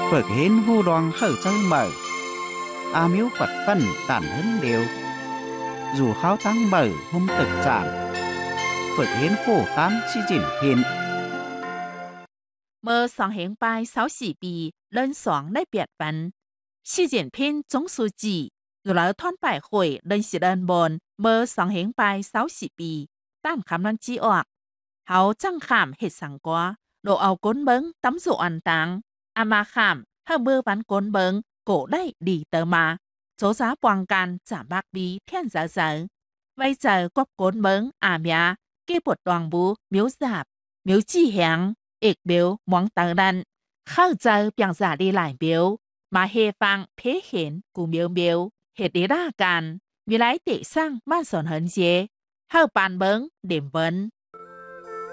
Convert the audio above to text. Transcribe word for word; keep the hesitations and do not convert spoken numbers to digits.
Phật hến vô đoan khởi chơi mở A miếu Phật phân tản hấn đều Dù kháo tăng mở hôm thực tràn Phật hến khổ khám chi chỉnh thiên เมื่อสองเหงไปสาวสี่ปีเล่นสองได้เปียดวันสี่เจียนเพ่นจงสูจีอยู่แล้วท่อนป่ายข่อยเล่นสิเดินบนเมื่อสองเหงไปสาวสี่ปีตามคำนั้นจีออกเขาจังขามเห็ดสังกัวโดเอาก้นเบิงตำสุอันตังอามาขามถ้าเมื่อวันก้นเบิงโกได้ดีเตอมาโจจ้าปวงกันจะบักบีเทียนเจอเจอไว้เจอกบก้นเบิงอาเมียเก็บปวดดวงบูมิวจับมิวจี้แหง เอกเบลมองตาดันเข้าใจเปียงจ่าดีหลายเบลมาเฮฟังเพเห็นกูเบลเบลเหตุดีร่ากันมีหลายเตะสร้างบ้านสอนเหินเจเข้าปานเบิงเด่มเบิ้น